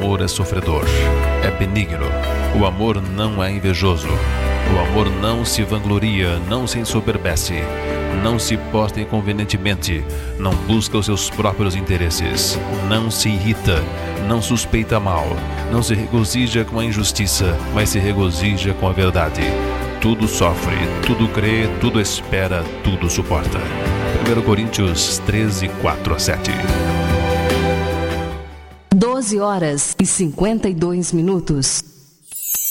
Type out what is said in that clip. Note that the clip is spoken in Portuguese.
amor é sofredor, é benigno. O amor não é invejoso. O amor não se vangloria, não se ensoberbece, não se posta inconvenientemente, não busca os seus próprios interesses, não se irrita, não suspeita mal, não se regozija com a injustiça, mas se regozija com a verdade. Tudo sofre, tudo crê, tudo espera, tudo suporta. 1 Coríntios 13, 4-7. 12 horas e 52 minutos.